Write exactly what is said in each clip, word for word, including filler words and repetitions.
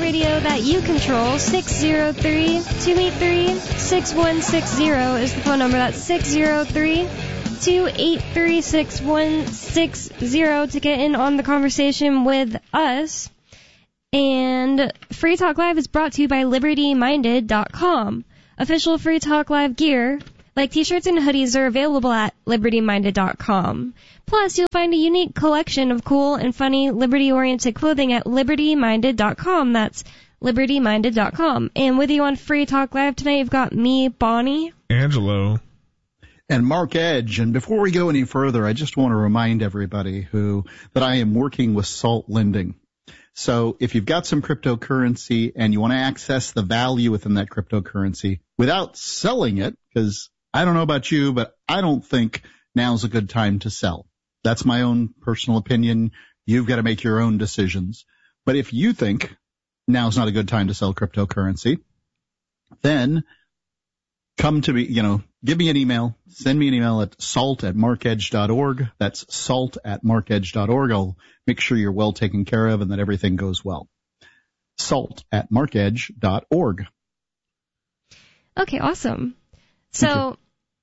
radio that you control. six zero three, two eight three, six one six zero is the phone number. That's six zero three, two eight three, six one six zero to get in on the conversation with us. And Free Talk Live is brought to you by Liberty Minded dot com. Official Free Talk Live gear, like t-shirts and hoodies, are available at Liberty Minded dot com. Plus, you'll find a unique collection of cool and funny Liberty-oriented clothing at Liberty Minded dot com. That's Liberty Minded dot com. And with you on Free Talk Live tonight, you've got me, Bonnie, Angelo, and Mark Edge. And before we go any further, I just want to remind everybody who that I am working with Salt Lending. So if you've got some cryptocurrency and you want to access the value within that cryptocurrency without selling it, because I don't know about you, but I don't think now's a good time to sell. That's my own personal opinion. You've got to make your own decisions. But if you think now's not a good time to sell cryptocurrency, then come to me, you know, give me an email, send me an email at salt at markedge dot org. That's salt at markedge dot org. I'll make sure you're well taken care of and that everything goes well. Salt at markedge dot org. Okay, awesome. So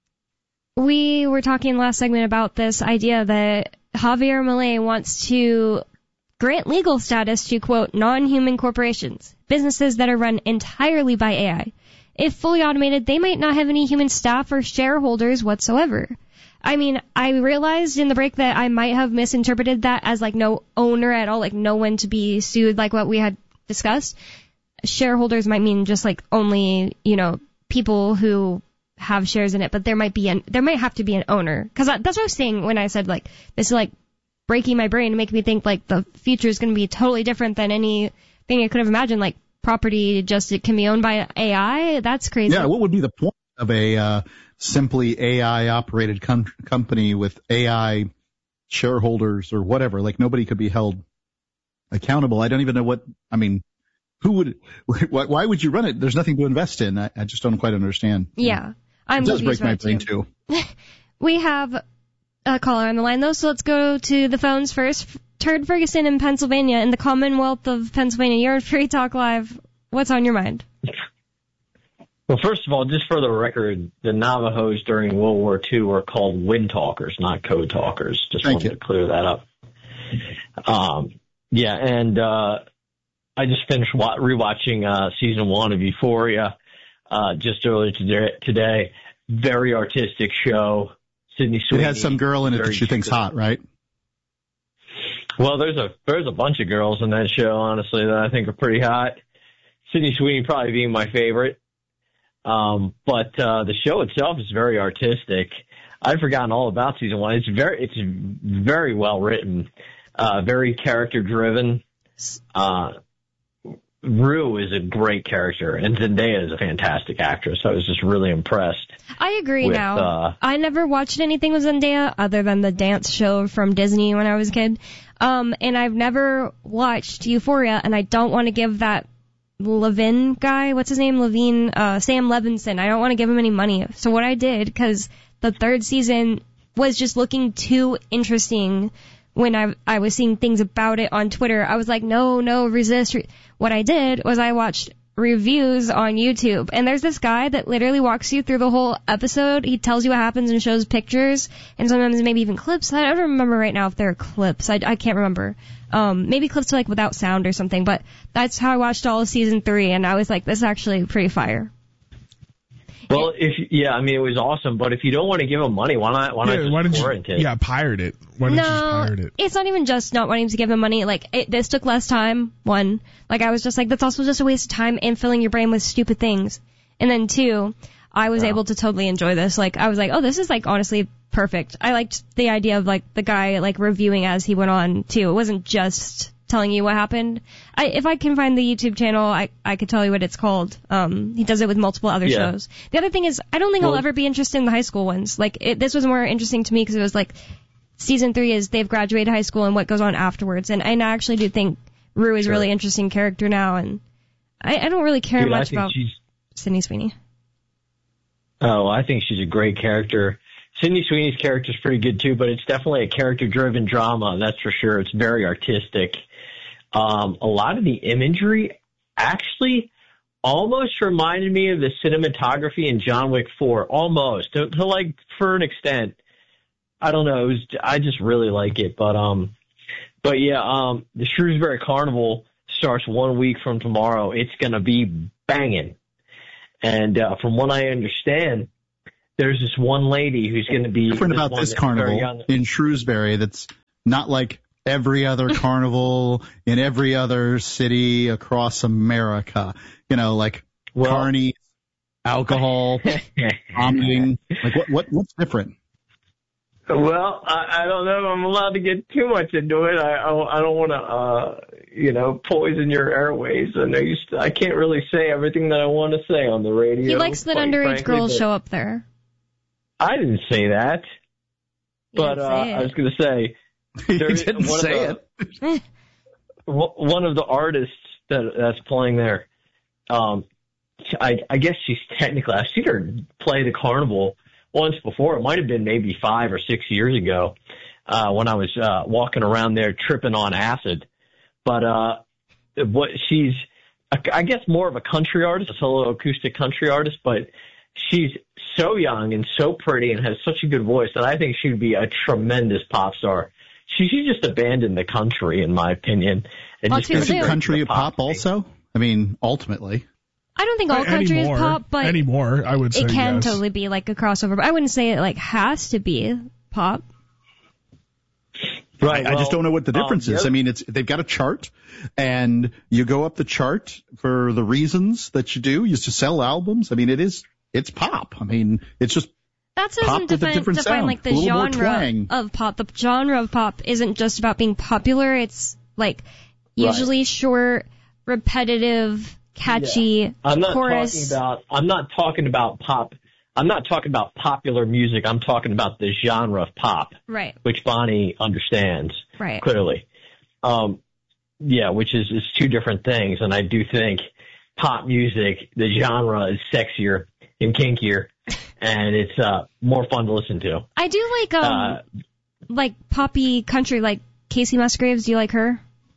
we were talking last segment about this idea that Javier Milei wants to grant legal status to, quote, non-human corporations, businesses that are run entirely by A I. If fully automated, they might not have any human staff or shareholders whatsoever. I mean, I realized in the break that I might have misinterpreted that as, like, no owner at all, like no one to be sued, like what we had discussed. Shareholders might mean just, like, only, you know, people who have shares in it, but there might be an, there might have to be an owner. Because that's what I was saying when I said, like, this is, like, breaking my brain to make me think, like, the future is going to be totally different than anything I could have imagined, like, property just it can be owned by A I. That's crazy. Yeah, what would be the point of a uh, simply A I operated com- company with A I shareholders or whatever? Like nobody could be held accountable. I don't even know what. I mean, who would? Why, why would you run it? There's nothing to invest in. I, I just don't quite understand. Yeah, I'm. It does break my brain too. We have a caller on the line though, so let's go to the phones first. Turd Ferguson in Pennsylvania, in the Commonwealth of Pennsylvania. You're on Free Talk Live. What's on your mind? Well, first of all, just for the record, the Navajos during World War Two were called wind talkers, not code talkers. Just Thank wanted you. to clear that up. Um, yeah, and uh, I just finished wa- rewatching uh, season one of Euphoria uh, just earlier today. today. Very artistic show. Sydney Sweeney. It has some girl in it that she thinks hot, right? Well, there's a there's a bunch of girls in that show, honestly, that I think are pretty hot. Sydney Sweeney probably being my favorite. Um, but uh, the show itself is very artistic. I'd forgotten all about season one. It's very it's very well written, uh, very character driven. Uh, Rue is a great character, and Zendaya is a fantastic actress. I was just really impressed. I agree with, now. Uh, I never watched anything with Zendaya other than the dance show from Disney when I was a kid. Um, and I've never watched Euphoria, and I don't want to give that Levin guy, what's his name, Levine, uh, Sam Levinson, I don't want to give him any money. So what I did, because the third season was just looking too interesting when I I was seeing things about it on Twitter, I was like, no, no, resist. What I did was I watched reviews on YouTube, and there's this guy that literally walks you through the whole episode. He tells you what happens and shows pictures, and sometimes maybe even clips. I don't remember right now if there are clips. I, I can't remember. Um, maybe clips like without sound or something, but that's how I watched all of season three, and I was like, this is actually pretty fire. Well, if yeah, I mean it was awesome, but if you don't want to give them money, why not? Why yeah, not just why didn't torrent you, it? Yeah, pirate it. Why didn't no, you just pirate it? It's not even just not wanting to give him money. Like it, this took less time. One, like I was just like, that's also just a waste of time and filling your brain with stupid things. And then two, I was Wow. able to totally enjoy this. Like I was like, oh, this is like honestly perfect. I liked the idea of like the guy like reviewing as he went on too. It wasn't just telling you what happened. I, if I can find the YouTube channel, I, I could tell you what it's called. Um, he does it with multiple other Yeah. shows. The other thing is, I don't think Well, I'll ever be interested in the high school ones. Like, it, this was more interesting to me because it was like, season three is they've graduated high school and what goes on afterwards. And, and I actually do think Rue is a Sure. really interesting character now, and I, I don't really care Dude, I much think about she's- Sydney Sweeney. Oh, I think she's a great character. Sydney Sweeney's character is pretty good too, but it's definitely a character-driven drama. That's for sure. It's very artistic. Um, a lot of the imagery actually almost reminded me of the cinematography in John Wick four, almost, to, to like, for an extent. I don't know, it was, I just really like it, but, um, but yeah, um, the Shrewsbury Carnival starts one week from tomorrow. It's gonna be banging. And, uh, from what I understand, there's this one lady who's gonna be different this about one this that's carnival very young. in Shrewsbury that's not like every other carnival in every other city across America. You know, like Well- carnies, alcohol, vomiting. Like what, what, what's different? Well, I, I don't know if I'm allowed to get too much into it. I, I, I don't want to, uh, you know, poison your airways. I know you st- I can't really say everything that I want to say on the radio. He likes that quite underage frankly, girls but show up there. I didn't say that, You but didn't uh, say it. I was going to say You there is didn't one say of it. the, one of the artists that that's playing there. Um, I, I guess she's technically. I've seen her play the carnival once before. It might have been maybe five or six years ago uh, when I was uh, walking around there tripping on acid. But uh, what she's, I guess, more of a country artist, a solo acoustic country artist. But she's so young and so pretty and has such a good voice that I think she would be a tremendous pop star. She should just abandon the country, in my opinion. And Well, just too go Is soon. it straight to country the of pop thing. also? I mean, ultimately. I don't think all country is anymore, pop, but anymore, I would say it can yes. totally be like a crossover. But I wouldn't say it like has to be pop. Right. I, I just well, don't know what the difference um, is. the I mean, it's they've got a chart, and you go up the chart for the reasons that you do. You just sell albums. I mean, it is it's pop. I mean, it's just That Pop doesn't with a define, different define sound. like A the little more genre twang. of pop. The genre of pop isn't just about being popular. It's like usually short, repetitive, catchy I'm not chorus. talking about. I'm not talking about pop. I'm not talking about popular music. I'm talking about the genre of pop, Right, which Bonnie understands right. clearly. Um, yeah, which is, is two different things. And I do think pop music, the genre is sexier and kinkier, and it's uh, more fun to listen to. I do like um Uh, like poppy country, like Casey Musgraves. Do you like her?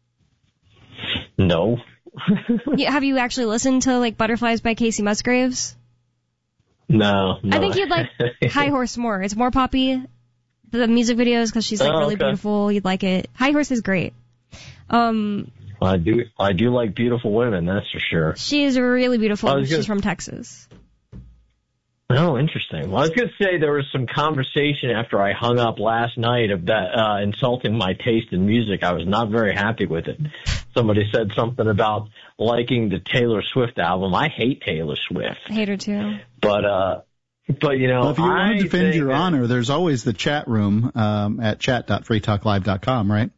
no. Yeah, have you actually listened to like Butterflies by Casey Musgraves? no, no. I think you'd like High Horse more. It's more poppy. The music videos, because she's like Oh, really okay. beautiful. You'd like it. High Horse is great. Um, I do. I do like beautiful women. That's for sure. she is really beautiful. I was She's gonna- from Texas. Oh, interesting. Well, I was going to say there was some conversation after I hung up last night of that uh, insulting my taste in music. I was not very happy with it. Somebody said something about liking the Taylor Swift album. I hate Taylor Swift, I hate her too. but uh, but you know, well, if you want I to defend think your that- honor, there's always the chat room um, at chat dot free talk live dot com, right?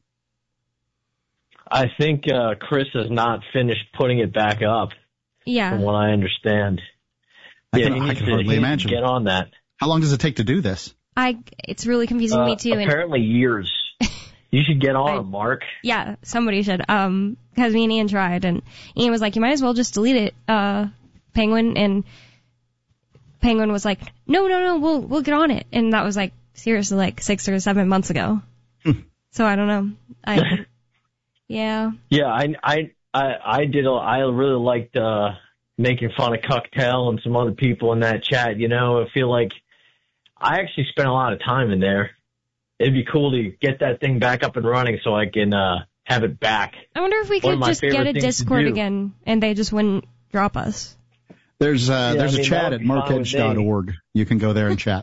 I think uh, Chris has not finished putting it back up, from Yeah. what I understand. I yeah, can, he I needs can to, hardly he needs to imagine. get on that. How long does it take to do this? I, it's really confusing Uh, me too. And apparently years. You should get on I- him, Mark. yeah, somebody should. Um, because me and Ian tried, and Ian was like, "You might as well just delete it, uh, Penguin." And Penguin was like, "No, no, no, we'll we'll get on it." And that was like seriously like six or seven months ago. So I don't know. I, yeah. Yeah, I, I, I, I did. A, I really liked uh, making fun of Cocktail and some other people in that chat. You know, I feel like I actually spent a lot of time in there. It'd be cool to get that thing back up and running so I can uh, have it back. I wonder if we One of could my just get favorite a things to Discord do. again, and they just wouldn't drop us. There's uh, Yeah, there's I a mean, chat that at would be fine mark edge with dot me. org. You can go there and chat.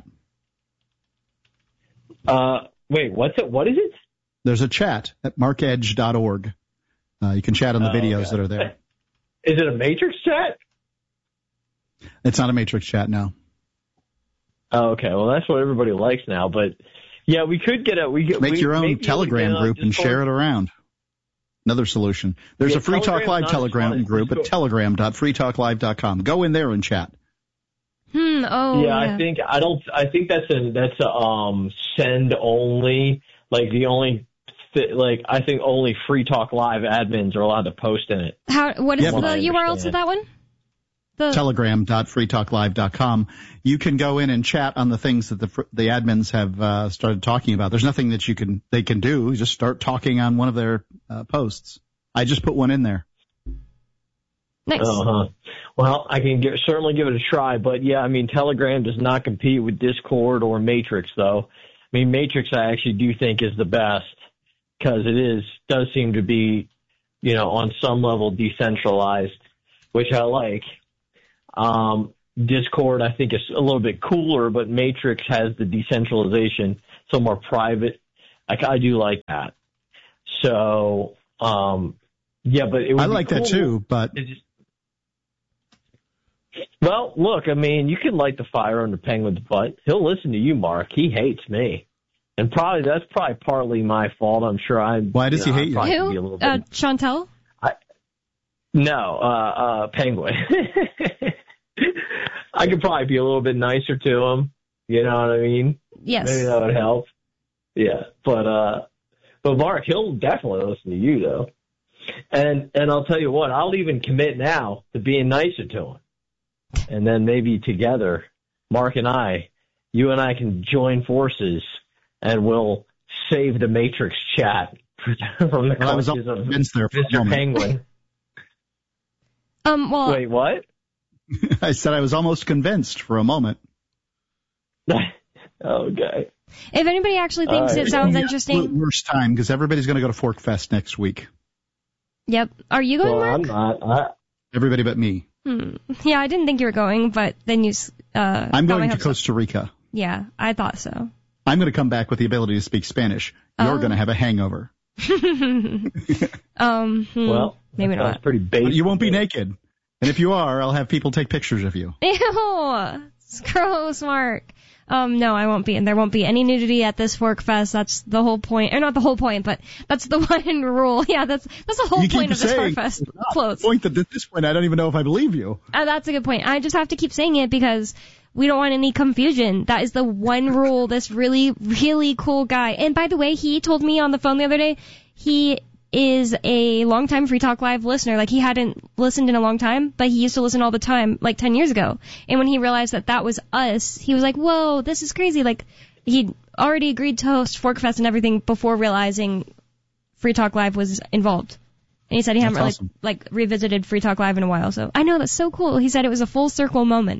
Uh, wait, what's it? What is it? There's a chat at mark edge dot org. Uh, you can chat on the Oh, videos okay. that are there. Is it a Matrix chat? It's not a Matrix chat now. Oh, okay. Well, that's what everybody likes now. But yeah, we could get a we get Make we, your own maybe Telegram we can, uh, group and Discord. share it around. Another solution. There's Yeah, a Free Talk Telegram's Live not as Telegram fun. group at Let's go. telegram dot free talk live dot com. Go in there and chat. Hmm. Oh. Yeah, Yeah. I think I don't. I think that's a that's a um send only. Like the only, th- like I think only Free Talk Live admins are allowed to post in it. How? What is Yeah, the but- U R L to understand. that one? The telegram dot free talk live dot com. You can go in and chat on the things that the fr- the admins have uh, started talking about. There's nothing that you can they can do. Just start talking on one of their uh, posts. I just put one in there. Nice. Uh-huh. Well, I can give, certainly give it a try, but yeah, I mean, Telegram does not compete with Discord or Matrix, though. I mean, Matrix I actually do think is the best because it is does seem to be, you know, on some level decentralized, which I like. Um, Discord I think is a little bit cooler, but Matrix has the decentralization, so more private. I, I do like that. So, um, yeah, but it would I like be cool. that too, but Just, well, look, I mean, you can light the fire under Penguin's butt. He'll listen to you, Mark. He hates me. And probably that's probably partly my fault. I'm sure I. Why does you know, he hate you? I'd probably be a Who? little bit- Uh, Chantel? I, no, uh, uh, Penguin. I could probably be a little bit nicer to him. You know what I mean? Yes. Maybe that would help. Yeah, but uh, but Mark, he'll definitely listen to you though. And and I'll tell you what, I'll even commit now to being nicer to him. And then maybe together, Mark and I, you and I can join forces, and we'll save the Matrix chat from the well, I was clutches of convinced there for a Mister moment. Penguin. Um, well, Wait, what? I said I was almost convinced for a moment. Okay. if anybody actually thinks All right. it sounds The interesting, absolute worst time because everybody's going to go to Fork Fest next week. yep. Are you going, Well, Mark? I'm not. I, Everybody but me. Hmm. Yeah, I didn't think you were going, but then you, uh, I'm got my going to hopes up. Costa Rica. Yeah, I thought so. I'm going to come back with the ability to speak Spanish. You're Oh. going to have a hangover. um, hmm, well, maybe that sounds not. pretty basic. But you won't be naked. And if you are, I'll have people take pictures of you. Ew, it's gross, Mark. Um, no, I won't be, and there won't be any nudity at this Fork Fest. That's the whole point, or not the whole point, but that's the one rule. Yeah, that's that's the whole You keep point of this Fork saying, Fest. "Well, Clothes. point that at this point, I don't even know if I believe you. Uh, that's a good point. I just have to keep saying it because we don't want any confusion. That is the one rule. This really, really cool guy. And by the way, he told me on the phone the other day, he is a longtime Free Talk Live listener. Like, he hadn't listened in a long time, but he used to listen all the time, like ten years ago. And when he realized that that was us, he was like, whoa, this is crazy. Like, he'd already agreed to host Forkfest and everything before realizing Free Talk Live was involved. And he said he hadn't really, That's awesome. like, revisited Free Talk Live in a while. So I know, that's so cool. He said it was a full circle moment.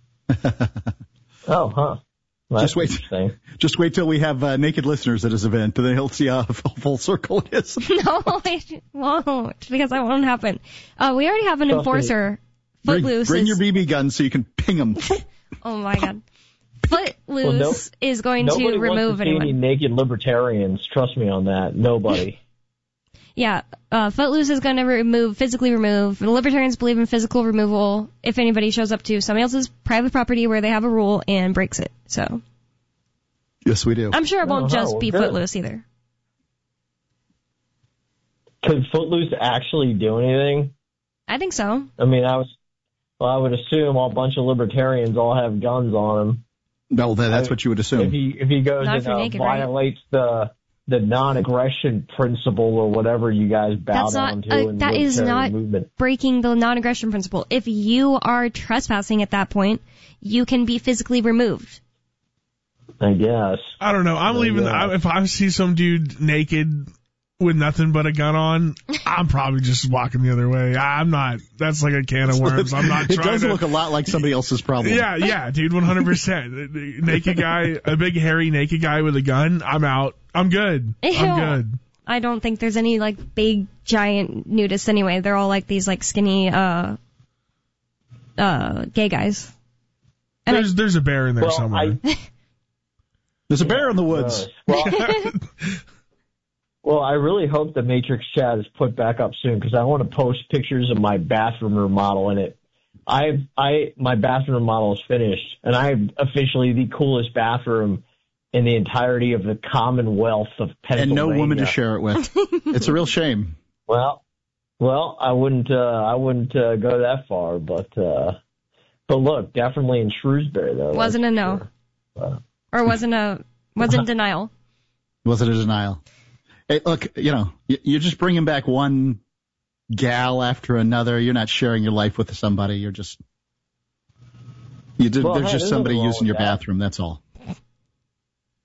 Oh, huh. Well, Just that's wait. interesting. Just wait till we have uh, naked listeners at his event, and then he'll see how full, full circle it is. No, it won't, because that won't happen. Uh, we already have an Trust me. enforcer. Bring, Footloose bring is, your B B gun so you can ping them. oh my god. Footloose Well, no- is going Nobody to wants remove to see anyone. any naked libertarians. Trust me on that. Nobody. Yeah, uh, Footloose is going to remove, physically remove. The libertarians believe in physical removal if anybody shows up to somebody else's private property where they have a rule and breaks it. So Yes, we do. I'm sure it won't Oh, just well, be good. Footloose either. Could Footloose actually do anything? I think so. I mean, I was. Well, I would assume a bunch of libertarians all have guns on them. No, that, that's I- what you would If assume. he if he goes Not and if you're uh, naked, right? violates the the non-aggression principle or whatever you guys bow That's down not- to uh, in that the is libertarian not- movement. Breaking the non-aggression principle. If you are trespassing at that point, you can be physically removed. I guess. I don't know. I'm Well, leaving. yeah. I, if I see some dude naked with nothing but a gun on, I'm probably just walking the other way. I, I'm not. That's like a can of worms. I'm not it trying does to. look a lot like somebody else's problem. Yeah, yeah, dude, one hundred percent. Naked guy, a big hairy naked guy with a gun. I'm out. I'm good. Ew. I'm good. I don't think there's any, like, big, giant nudists anyway. They're all, like, these, like, skinny, uh, uh, gay guys. And I- There's there's a bear in there Well, somewhere. I, There's a bear in the woods. Well, well, I really hope the Matrix chat is put back up soon because I want to post pictures of my bathroom remodel in it. I, I, my bathroom remodel is finished, and I have officially the coolest bathroom in the entirety of the Commonwealth of And Pennsylvania. no woman to share it with. It's a real shame. Well, well, I wouldn't, uh, I wouldn't uh, go that far, but, uh, but look, definitely in Shrewsbury though. wasn't a that's no. for sure. Uh, Or wasn't a, wasn't denial. Was it a denial? Hey, look, you know, you- you're just bringing back one gal after another. You're not sharing your life with somebody. You're just, you did, Well, there's hey, just there's somebody nothing wrong using your with that. bathroom. That's all.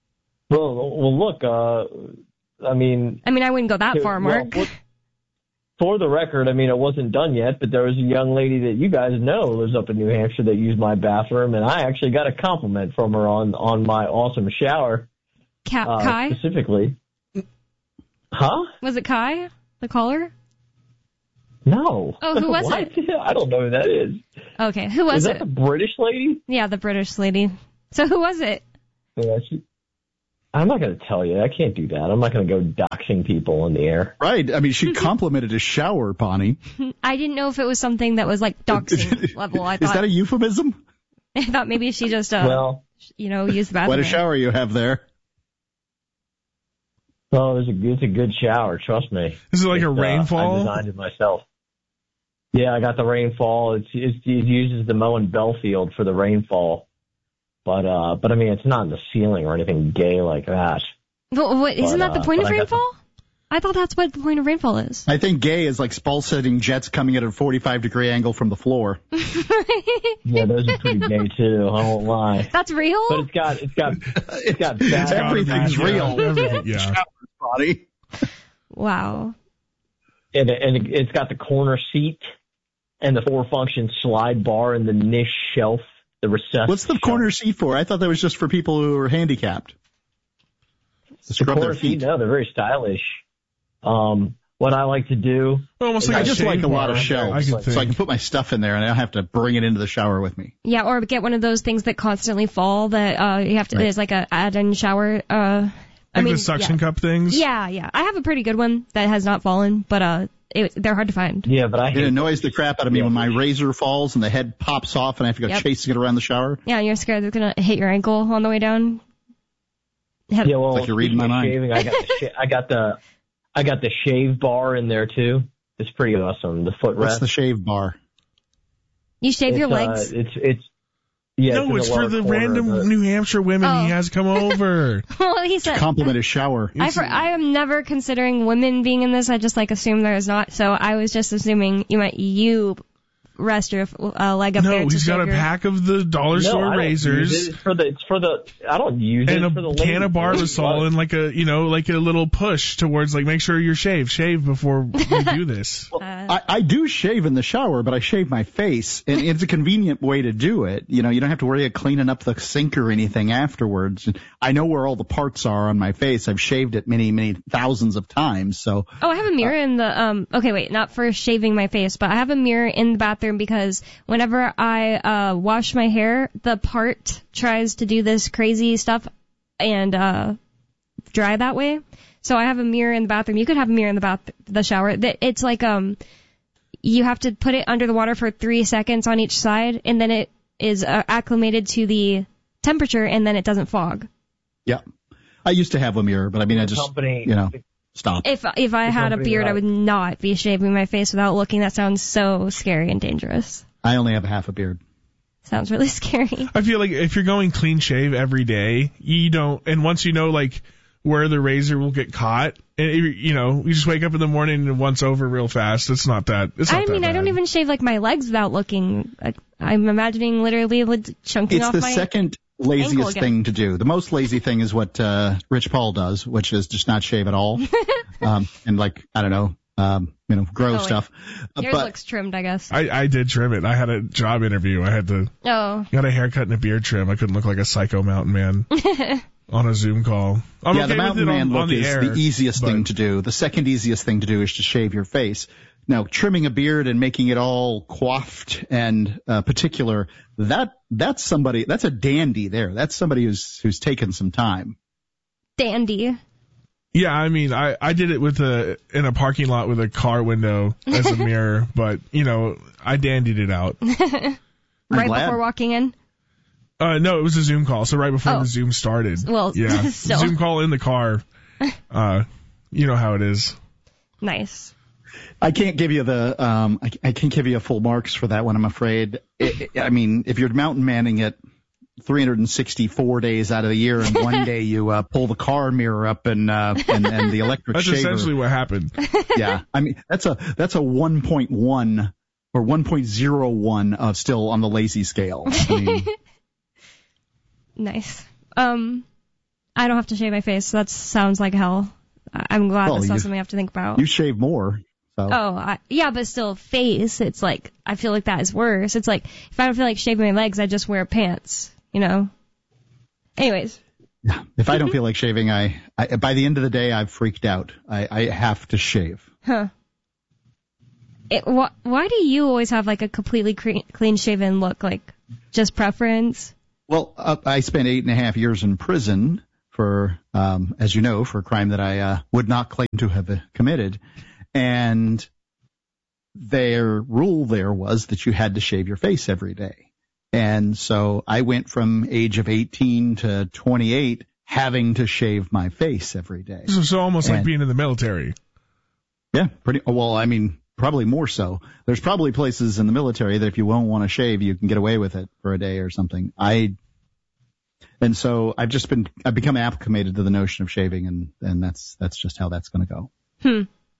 Well, well, look, uh, I mean, I mean, I wouldn't go that Okay, far, well, Mark. what- for the record, I mean, it wasn't done yet, but there was a young lady that you guys know lives up in New Hampshire that used my bathroom, and I actually got a compliment from her on, on my awesome shower. Ka- uh, Kai? Specifically. Huh? Was it Kai, the caller? No. Oh, who was what? it? I don't know who that is. Okay, who was is it? Is that the British lady? Yeah, the British lady. So who was it? Yeah, she, I'm not going to tell you. I can't do that. I'm not going to go doxing people in the air. Right. I mean, she complimented his shower, Bonnie. I didn't know if it was something that was like doxing level. I thought, Is that a euphemism? I thought maybe she just, uh, well, you know, used the bathroom. What a shower you have there. Oh, it's a, it's a good shower. Trust me. Is it like it's, a rainfall? Uh, I designed it myself. Yeah, I got the rainfall. It's, it's, it uses the Moen Belfield for the rainfall. But, uh, but I mean, it's not in the ceiling or anything gay like that. But, what, isn't but, that the uh, point of I rainfall? I thought that's what the point of rainfall is. I think gay is like spall-setting jets coming at a forty-five degree angle from the floor. Yeah, those are pretty gay too. I won't lie. That's real? But it's got, it's got, it's got bad. Everything's real. Everything, yeah. Shower, Bonnie. Wow. And, and it's got the corner seat and the four-function slide bar and the niche shelf, the recessed What's the shelf. corner seat for? I thought that was just for people who are handicapped. To The scrub corner their feet. seat, no, they're very stylish. Um, what I like to do, Almost like I a just shave like a lot bar, of shelves, I can so I think. can put my stuff in there and I don't have to bring it into the shower with me. Yeah, or get one of those things that constantly fall that uh you have to, Right. there's like a add-in shower, uh, I Like mean, the suction yeah. cup things? Yeah, yeah. I have a pretty good one that has not fallen, but uh, it, they're hard to find. yeah, but I It hate annoys the crap out of me when my razor falls and the head pops off and I have to go Yep. chasing it around the shower. Yeah, and you're scared it's gonna hit your ankle on the way down. Have- Yeah, well, Like you're reading my mind. shaving, I got the sh- I got the I got the shave bar in there too. It's pretty awesome. The footrest. What's the shave bar? You shave it's, your uh, legs? it's it's yeah. No, in it's the for lower the corner random of the- New Hampshire women Oh. he has come over. Well, he said. Compliment his shower. I, for, I am never considering women being in this. I just like assume there is not. So I was just assuming you meant you rest your uh, leg up there. No, to he's got shave a your... pack of the dollar No, store I don't razors. use it. It's for the it's for the I don't use it. And It's for the a can ladies. of Barbasol and like a, you know, like a little push towards like, make sure you're shaved. Shave before we do this. Uh, I, I do shave in the shower, but I shave my face, and it's a convenient way to do it. You know, you don't have to worry about cleaning up the sink or anything afterwards. I know where all the parts are on my face. I've shaved it many, many thousands of times, so. Oh, I have a mirror in the, um, okay, wait, not for shaving my face, but I have a mirror in the bathroom because whenever I, uh, wash my hair, the part tries to do this crazy stuff and, uh, dry that way. So I have a mirror in the bathroom. You could have a mirror in the bath, the shower. That It's like, um, you have to put it under the water for three seconds on each side, and then it is uh, acclimated to the temperature, and then it doesn't fog. Yeah. I used to have a mirror, but I mean, I just, company. you know, stopped. If if I The had a company beard, that- I would not be shaving my face without looking. That sounds so scary and dangerous. I only have a half a beard. Sounds really scary. I feel like if you're going clean shave every day, you don't, and once you know like where the razor will get caught, and it, you know, you just wake up in the morning and once over real fast. It's not that. It's not I that mean, I don't bad. even shave like my legs without looking. Like, I'm imagining literally like, chunking It's off the my. second ankle laziest again. thing to do. The most lazy thing is what uh Rich Paul does, which is just not shave at all. um and like, I don't know, um, you know, grow Oh, stuff. Uh, Yours but looks trimmed, I guess. I, I did trim it. I had a job interview. I had to Oh, got a haircut and a beard trim. I couldn't look like a psycho mountain man on a Zoom call. I'm yeah, okay the mountain with it man on, look on the is air, the easiest but- thing to do. The second easiest thing to do is to shave your face. Now, trimming a beard and making it all coiffed and uh, particular, that that's somebody, that's a dandy there. That's somebody who's who's taken some time. dandy. Yeah, I mean, I, I did it with a in a parking lot with a car window as a mirror, but you know, I dandied it out. I'm Right glad. before walking in. Uh, no, it was a Zoom call, so right before Oh. the Zoom started. Well, yeah, still. Zoom call in the car. Uh, you know how it is. Nice. I can't give you the um I, I can't give you a full marks for that one, I'm afraid. It, it- I mean, if you're mountain manning it three hundred sixty-four days out of the year, and one day you uh, pull the car mirror up and uh, and, and the electric That's shaver. essentially what happened. Yeah, I mean that's a that's a one point one or one point oh one uh, still on the lazy scale. I mean, Nice. Um, I don't have to shave my face, so that sounds like hell. I- I'm glad Well, that's not you- something I have to think about. you shave more, So. Oh, I, yeah, but still face. It's like, I feel like that is worse. It's like, if I don't feel like shaving my legs, I just wear pants, you know? Anyways. Yeah. If I don't feel like shaving, I, I by the end of the day, I've freaked out. I, I have to shave. Huh. It, wh- why do you always have like a completely cre- clean shaven look? Like, just preference? Well, uh, I spent eight and a half years in prison for, um, as you know, for a crime that I uh, would not claim to have uh, committed. And their rule there was that you had to shave your face every day. And so I went from age of eighteen to twenty-eight having to shave my face every day. So, so almost and, like being in the military. Yeah, pretty well, I mean, probably more so. There's probably places in the military that if you won't want to shave, you can get away with it for a day or something. I And so I've just been, I've become acclimated to the notion of shaving, and, and that's, that's just how that's going to go. Hmm.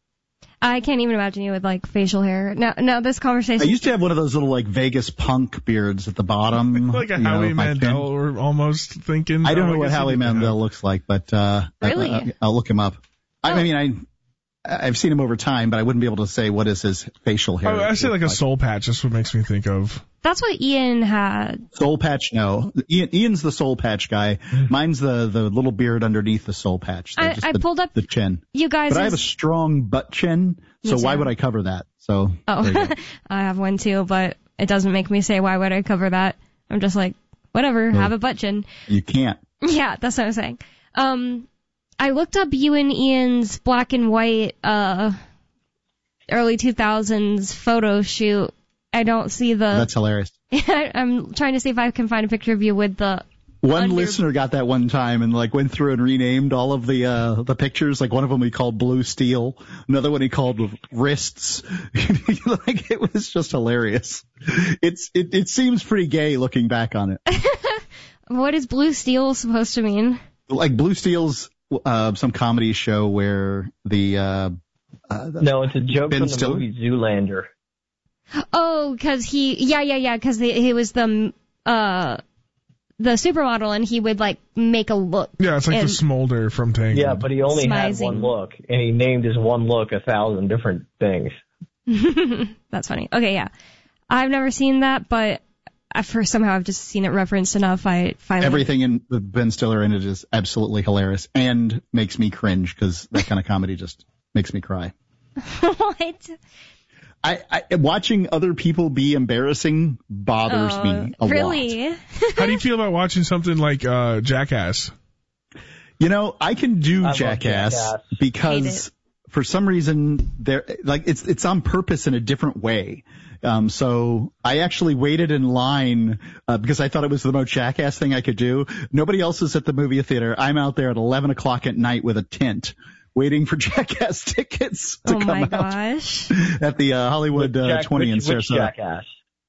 I can't even imagine you with like facial hair. Now, now this conversation. I used to have one of those little like Vegas punk beards at the bottom. Like a Howie know, Mandel, or almost thinking. I don't oh, know I what Howie Mandel have. looks like, but, uh, really? I, I, I'll look him up. Oh. I mean, I, I've seen him over time, but I wouldn't be able to say what is his facial hair. Oh, I say like a soul patch. That's what makes me think of. That's what Ian had. Soul patch, no. Ian, Ian's the soul patch guy. Mine's the, the little beard underneath the soul patch. I, just I the, pulled up the chin. You guys. But I have a strong butt chin, so why would I cover that? So. Oh, I have one too, but it doesn't make me say why would I cover that. I'm just like, whatever, no, have a butt chin. You can't. Yeah, that's what I'm saying. Um, I looked up you and Ian's black and white, uh, early two thousands photo shoot. I don't see the. That's hilarious. I'm trying to see if I can find a picture of you with the. One under... listener got that one time and like went through and renamed all of the uh the pictures. Like one of them he called Blue Steel, another one he called Wrists. Like it was just hilarious. It's it it seems pretty gay looking back on it. What is Blue Steel supposed to mean? Like Blue Steel's uh some comedy show where the uh, uh the, no, it's a joke Ben from the Stiller? movie Zoolander. Oh, cause he, yeah, yeah, yeah, cause he was the, uh, the supermodel and he would like make a look. Yeah, it's like and, the Smolder from Tangled. Yeah, but he only Smizing. had one look, and he named his one look a thousand different things. That's funny. Okay, yeah. I've never seen that, but I first somehow I've just seen it referenced enough. I finally. Everything in with Ben Stiller in it is absolutely hilarious and makes me cringe because that kind of comedy just makes me cry. What? I, I watching other people be embarrassing bothers oh, me a really? lot. How do you feel about watching something like uh, Jackass? You know, I can do I Jackass, Jackass because for some reason there, like it's it's on purpose in a different way. Um, so I actually waited in line uh, because I thought it was the most Jackass thing I could do. Nobody else is at the movie theater. I'm out there at eleven o'clock at night with a tent, waiting for Jackass tickets to oh come my out gosh. at the uh, Hollywood uh, Jack, twenty which, in which Sarasota. Jackass?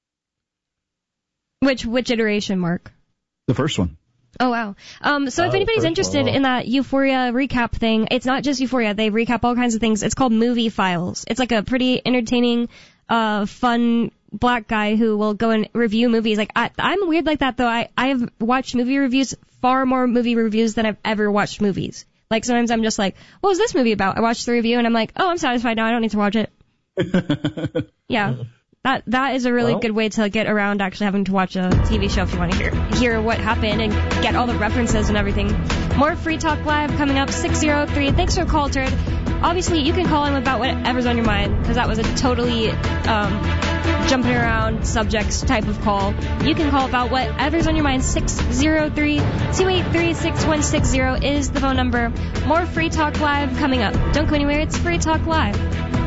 Which, which iteration, Mark? The first one. Oh, wow. Um, so if Oh, anybody's first interested one. in that Euphoria recap thing, it's not just Euphoria. They recap all kinds of things. It's called Movie Files. It's like a pretty entertaining, uh, fun black guy who will go and review movies. Like, I, I'm weird like that, though. I, I have watched movie reviews, far more movie reviews than I've ever watched movies. Like, sometimes I'm just like, what was this movie about? I watched the review and I'm like, oh, I'm satisfied now. I don't need to watch it. Yeah. That that is a really Well, good way to get around actually having to watch a T V show if you want to hear hear what happened and get all the references and everything. More Free Talk Live coming up, six oh three. Thanks for the call, Turd. Obviously, you can call him about whatever's on your mind, because that was a totally um, jumping around subjects type of call. You can call about whatever's on your mind. six oh three, two eight three, six one six oh is the phone number. More Free Talk Live coming up. Don't go anywhere. It's Free Talk Live.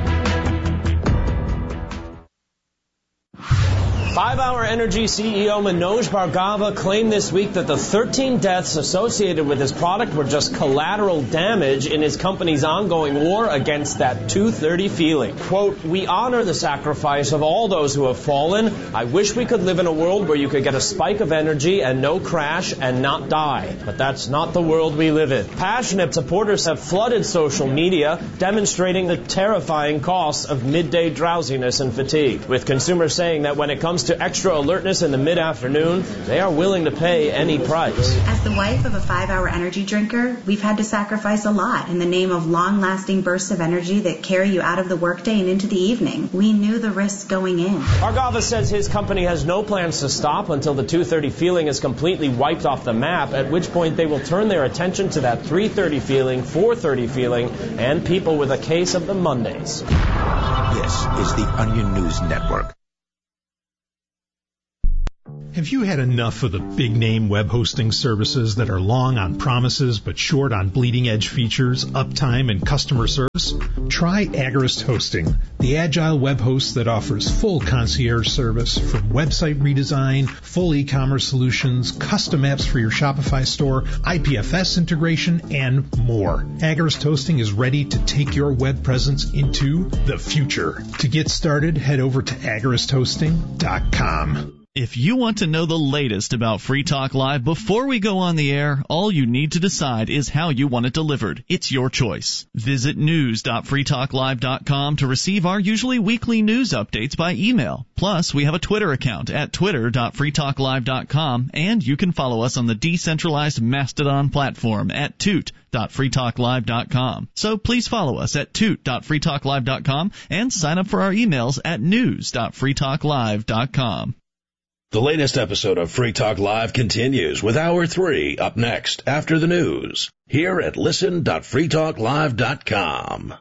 Five-Hour Energy C E O Manoj Bhargava claimed this week that the thirteen deaths associated with his product were just collateral damage in his company's ongoing war against that two thirty feeling. Quote, "We honor the sacrifice of all those who have fallen. I wish we could live in a world where you could get a spike of energy and no crash and not die. But that's not the world we live in." Passionate supporters have flooded social media, demonstrating the terrifying costs of midday drowsiness and fatigue, with consumers saying that when it comes comes to extra alertness in the mid-afternoon, they are willing to pay any price. As the wife of a five-hour energy drinker, we've had to sacrifice a lot in the name of long-lasting bursts of energy that carry you out of the workday and into the evening. We knew the risks going in. Bhargava says his company has no plans to stop until the two thirty feeling is completely wiped off the map, at which point they will turn their attention to that three thirty feeling, four thirty feeling, and people with a case of the Mondays. This is the Onion News Network. Have you had enough of the big-name web hosting services that are long on promises but short on bleeding-edge features, uptime, and customer service? Try Agorist Hosting, the agile web host that offers full concierge service from website redesign, full e-commerce solutions, custom apps for your Shopify store, I P F S integration, and more. Agorist Hosting is ready to take your web presence into the future. To get started, head over to agorist hosting dot com. If you want to know the latest about Free Talk Live before we go on the air, all you need to decide is how you want it delivered. It's your choice. Visit news dot free talk live dot com to receive our usually weekly news updates by email. Plus, we have a Twitter account at twitter dot free talk live dot com, and you can follow us on the decentralized Mastodon platform at toot dot free talk live dot com. So please follow us at toot dot free talk live dot com and sign up for our emails at news dot free talk live dot com. The latest episode of Free Talk Live continues with Hour three up next after the news here at listen dot free talk live dot com.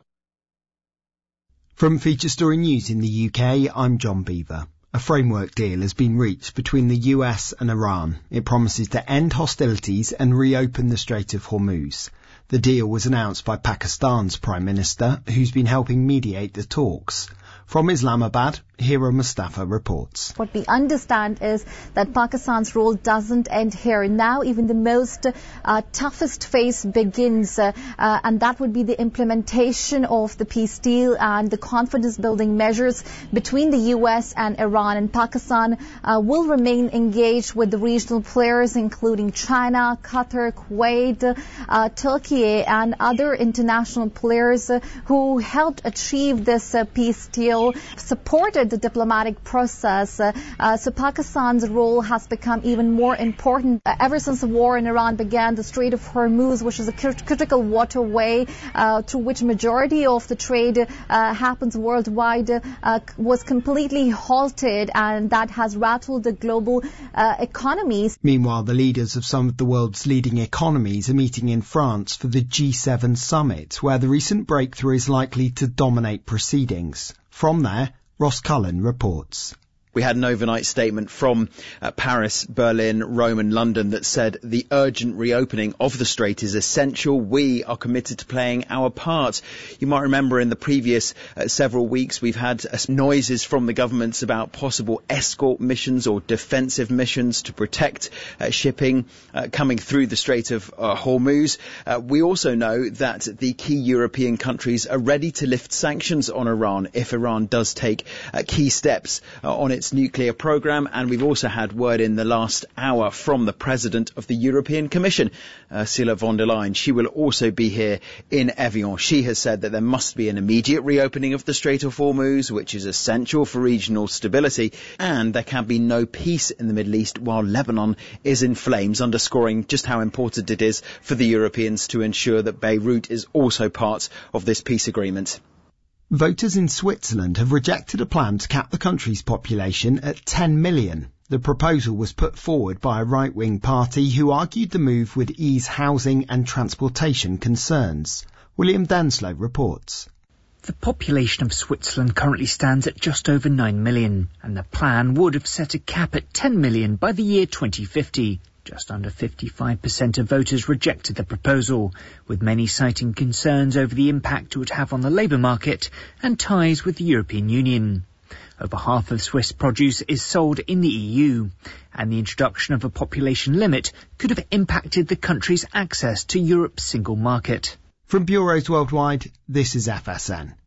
From Feature Story News in the U K, I'm John Beaver. A framework deal has been reached between the U S and Iran. It promises to end hostilities and reopen the Strait of Hormuz. The deal was announced by Pakistan's Prime Minister, who's been helping mediate the talks. From Islamabad, Hira Mustafa reports. What we understand is that Pakistan's role doesn't end here. Now even the most uh, toughest phase begins, uh, uh, and that would be the implementation of the peace deal and the confidence-building measures between the U S and Iran. And Pakistan uh, will remain engaged with the regional players, including China, Qatar, Kuwait, uh, Turkey, and other international players uh, who helped achieve this uh, peace deal, supported the diplomatic process. Uh, uh, so Pakistan's role has become even more important. Uh, ever since the war in Iran began, the Strait of Hormuz, which is a crit- critical waterway uh, through which majority of the trade uh, happens worldwide, uh, was completely halted, and that has rattled the global uh, economies. Meanwhile, the leaders of some of the world's leading economies are meeting in France for the G seven summit, where the recent breakthrough is likely to dominate proceedings. From there, Ross Cullen reports. We had an overnight statement from uh, Paris, Berlin, Rome and London that said the urgent reopening of the Strait is essential. We are committed to playing our part. You might remember in the previous uh, several weeks we've had uh, noises from the governments about possible escort missions or defensive missions to protect uh, shipping uh, coming through the Strait of uh, Hormuz. Uh, we also know that the key European countries are ready to lift sanctions on Iran if Iran does take uh, key steps uh, on its nuclear program. And we've also had word in the last hour from the President of the European Commission, Ursula von der Leyen. She will also be here in Evian. She has said that there must be an immediate reopening of the Strait of Hormuz, which is essential for regional stability, and there can be no peace in the Middle East while Lebanon is in flames, underscoring just how important it is for the Europeans to ensure that Beirut is also part of this peace agreement. Voters in Switzerland have rejected a plan to cap the country's population at ten million. The proposal was put forward by a right-wing party who argued the move would ease housing and transportation concerns. William Denslow reports. The population of Switzerland currently stands at just over nine million, and the plan would have set a cap at ten million by the year twenty fifty. Just under fifty-five percent of voters rejected the proposal, with many citing concerns over the impact it would have on the labour market and ties with the European Union. Over half of Swiss produce is sold in the E U, and the introduction of a population limit could have impacted the country's access to Europe's single market. From bureaus worldwide, this is F S N.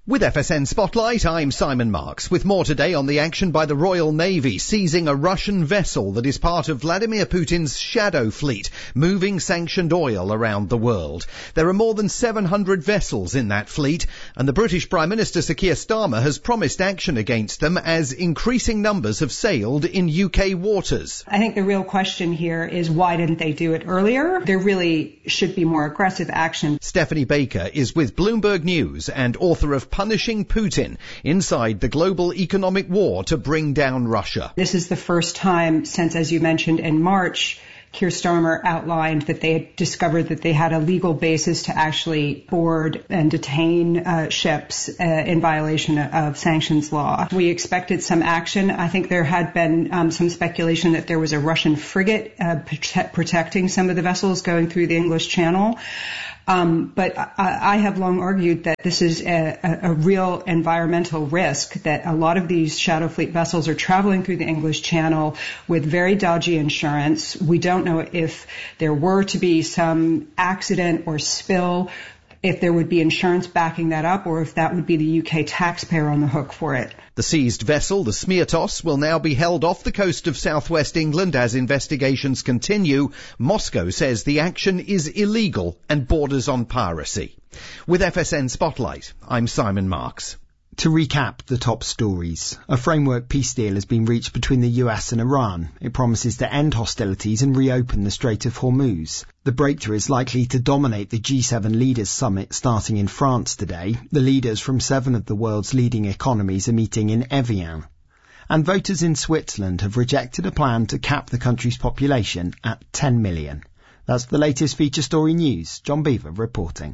With F S N Spotlight, I'm Simon Marks, with more today on the action by the Royal Navy seizing a Russian vessel that is part of Vladimir Putin's shadow fleet, moving sanctioned oil around the world. There are more than seven hundred vessels in that fleet, and the British Prime Minister Sir Keir Starmer has promised action against them as increasing numbers have sailed in U K waters. I think the real question here is why didn't they do it earlier? There really should be more aggressive action. Stephanie Baker is with Bloomberg News and author of Punishing Putin, Inside the Global Economic War to Bring Down Russia. This is the first time since, as you mentioned, in March, Keir Starmer outlined that they had discovered that they had a legal basis to actually board and detain uh, ships uh, in violation of sanctions law. We expected some action. I think there had been um, some speculation that there was a Russian frigate uh, prote- protecting some of the vessels going through the English Channel. Um, but I, I have long argued that this is a, a, a real environmental risk, that a lot of these shadow fleet vessels are traveling through the English Channel with very dodgy insurance. We don't know if there were to be some accident or spill, if there would be insurance backing that up, or if that would be the U K taxpayer on the hook for it. The seized vessel, the Smirtos, will now be held off the coast of southwest England as investigations continue. Moscow says the action is illegal and borders on piracy. With F S N Spotlight, I'm Simon Marks. To recap the top stories, a framework peace deal has been reached between the U S and Iran. It promises to end hostilities and reopen the Strait of Hormuz. The breakthrough is likely to dominate the G seven Leaders Summit starting in France today. The leaders from seven of the world's leading economies are meeting in Evian. And voters in Switzerland have rejected a plan to cap the country's population at ten million. That's the latest feature story news. John Beaver reporting.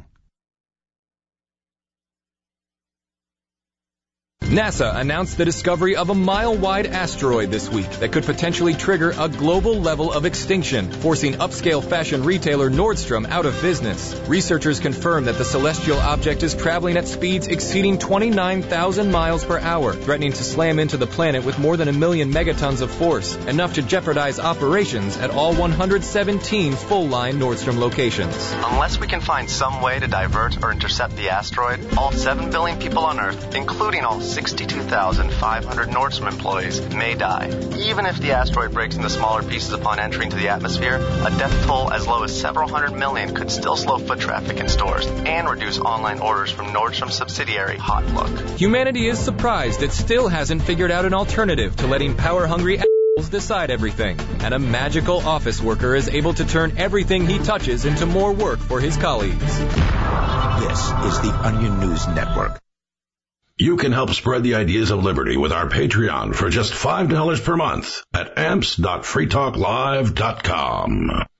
NASA announced the discovery of a mile-wide asteroid this week that could potentially trigger a global level of extinction, forcing upscale fashion retailer Nordstrom out of business. Researchers confirm that the celestial object is traveling at speeds exceeding twenty-nine thousand miles per hour, threatening to slam into the planet with more than a million megatons of force, enough to jeopardize operations at all one hundred seventeen full-line Nordstrom locations. Unless we can find some way to divert or intercept the asteroid, all seven billion people on Earth, including all sixty-two thousand five hundred Nordstrom employees, may die. Even if the asteroid breaks into smaller pieces upon entry into the atmosphere, a death toll as low as several hundred million could still slow foot traffic in stores and reduce online orders from Nordstrom's subsidiary Hot Look. Humanity is surprised it still hasn't figured out an alternative to letting power-hungry assholes decide everything. And a magical office worker is able to turn everything he touches into more work for his colleagues. This is the Onion News Network. You can help spread the ideas of liberty with our Patreon for just five dollars per month at amps dot free talk live dot com.